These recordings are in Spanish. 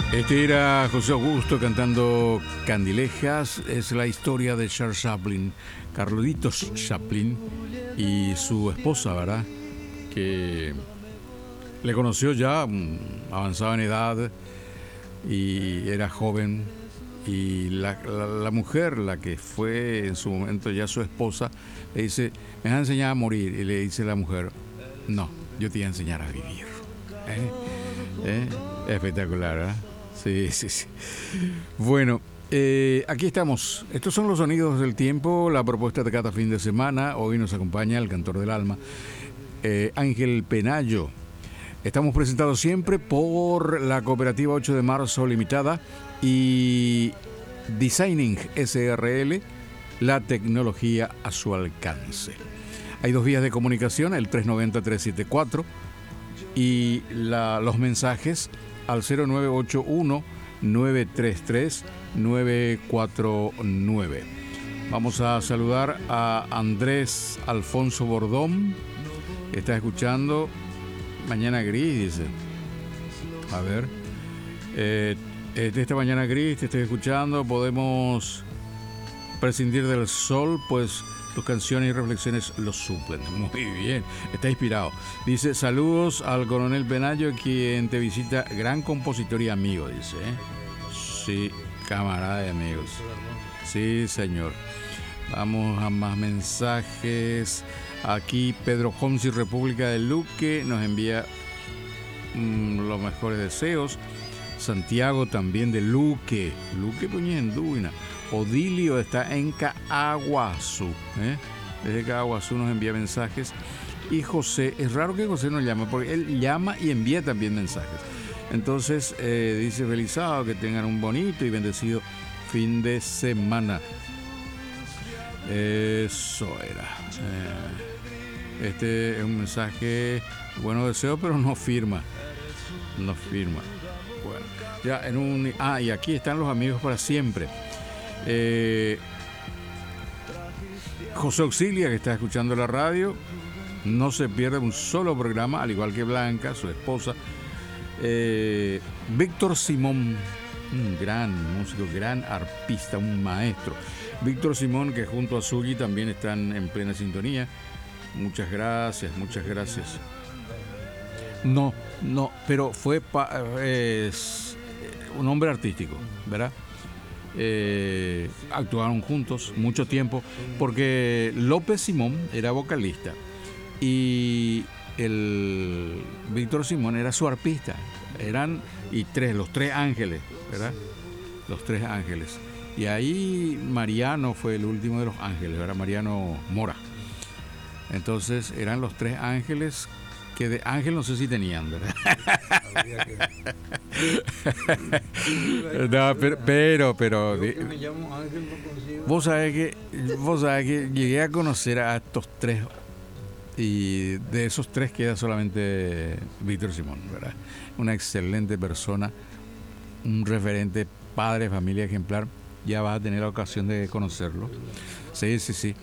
Este era José Augusto cantando Candilejas. Es la historia de Charles Chaplin, Carlitos Chaplin y su esposa, ¿verdad? Que le conoció ya avanzada en edad y era joven. Y la mujer, la que fue en su momento ya su esposa, le dice: me vas a enseñar a morir. Y le dice la mujer: no, yo te voy a enseñar a vivir. Espectacular, ¿eh? Sí, sí, sí. Bueno, aquí estamos. Estos son los sonidos del tiempo, la propuesta de cada fin de semana. Hoy nos acompaña el cantor del alma, Ángel Penayo. Estamos presentados siempre por la Cooperativa 8 de Marzo Limitada y Designing SRL, la tecnología a su alcance. Hay dos vías de comunicación, el 390-374 y los mensajes al 0981-933-949. Vamos a saludar a Andrés Alfonso Bordón, que está escuchando Mañana Gris, dice. A ver, de esta mañana gris te estoy escuchando. Podemos prescindir del sol, pues tus canciones y reflexiones lo suplen. Muy bien, está inspirado. Dice: saludos al coronel Penayo, quien te visita, gran compositor y amigo, dice. Sí, camarada y amigos. Sí, señor. Vamos a más mensajes. Aquí Pedro Homsi, República de Luque, nos envía los mejores deseos. Santiago también de Luque. Luque Puñenduina. Odilio está en Caaguazú. Desde Caaguazú nos envía mensajes. Y José, es raro que José nos llame, porque él llama y envía también mensajes. Entonces dice: feliz sábado, que tengan un bonito y bendecido fin de semana. Eso era. Este es un mensaje, buenos deseos, pero no firma. No firma. Bueno, ya en un. Y aquí están los amigos para siempre. José Auxilia, que está escuchando la radio, no se pierde un solo programa, al igual que Blanca, su esposa. Víctor Simón, un gran músico, gran arpista, un maestro. Víctor Simón, que junto a Zugi también están en plena sintonía. Muchas gracias, muchas gracias. No, pero fue un hombre artístico, ¿verdad? Actuaron juntos mucho tiempo, porque López Simón era vocalista y el Víctor Simón era su arpista. Eran los tres ángeles, ¿verdad? Los tres ángeles. Y ahí Mariano fue el último de los ángeles, ¿verdad? Mariano Mora. Entonces eran los tres ángeles, que de ángel no sé si tenían, ¿verdad? No, pero me llamo Ángel, no consigo. Vos sabés que llegué a conocer a estos tres, y de esos tres queda solamente Víctor Simón, ¿verdad? Una excelente persona, un referente, padre, familia ejemplar. Ya vas a tener la ocasión de conocerlo. Sí.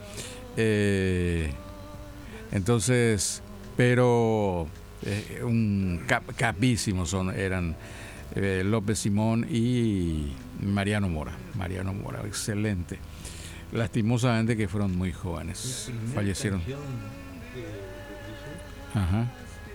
Entonces, pero capísimos eran López Simón y Mariano Mora, excelente. Lastimosamente que fueron muy jóvenes, fallecieron. Ajá.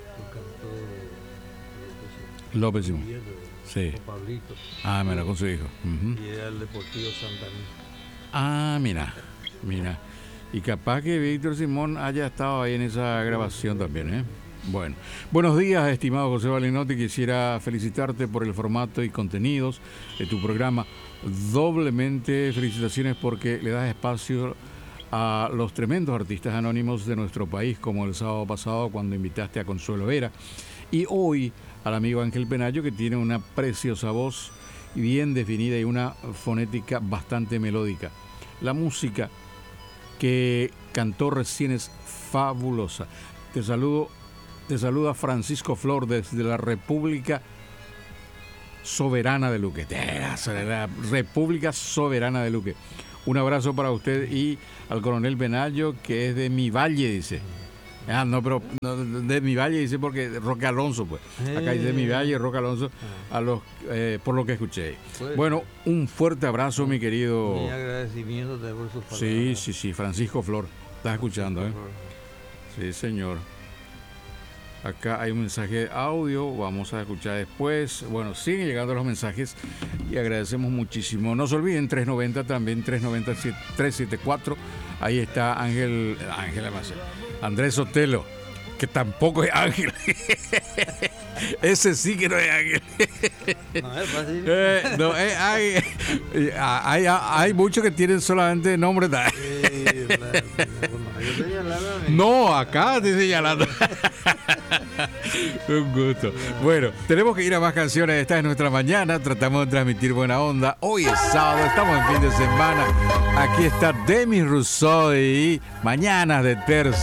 López Simón. Sí. Pablito. Mira, con su hijo. Uh-huh. Y era el Deportivo Santaní. Mira. Y capaz que Víctor Simón haya estado ahí en esa grabación también, ¿eh? Bueno, buenos días, estimado José Valenotti. Quisiera felicitarte por el formato y contenidos de tu programa. Doblemente felicitaciones porque le das espacio a los tremendos artistas anónimos de nuestro país, como el sábado pasado cuando invitaste a Consuelo Vera, y hoy al amigo Ángel Penayo, que tiene una preciosa voz bien definida y una fonética bastante melódica. La música que cantó recién es fabulosa. Te saluda Francisco Flor desde la República Soberana de Luque. La República Soberana de Luque. Un abrazo para usted y al coronel Penayo, que es de mi valle, dice. Ah, no, pero no, de mi valle dice porque Roque Alonso, pues. Acá dice mi valle, Roque Alonso, a los, por lo que escuché. Pues, Bueno, un fuerte abrazo, mi querido. mi agradecimiento también por sus palabras. Sí, sí, sí, Francisco Flor. Estás escuchando, ¿eh? Sí, señor. Acá hay un mensaje de audio, vamos a escuchar después. Bueno, siguen llegando los mensajes y agradecemos muchísimo. No se olviden, 390 también, 394. Ahí está Andrés Sotelo, que tampoco es Ángel. Ese sí que no es Ángel. No es fácil. No, hay muchos que tienen solamente nombre. Yo señalaba, No, acá te señalando. Un gusto. Bueno, tenemos que ir a más canciones. Esta es nuestra mañana. Tratamos de transmitir buena onda. Hoy es sábado, estamos en fin de semana. Aquí está Demi Rousseau y Mañanas de Terza.